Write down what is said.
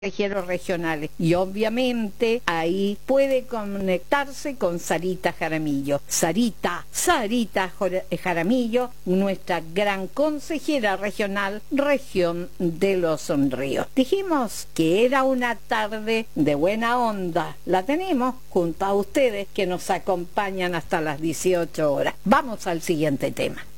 consejeros regionales y obviamente ahí puede conectarse con Sarita Jaramillo. Sarita Jaramillo, nuestra gran consejera regional, región de Los Ríos. Dijimos que era una tarde de buena onda. La tenemos junto a ustedes que nos acompañan hasta las 18 horas. Vamos al siguiente tema.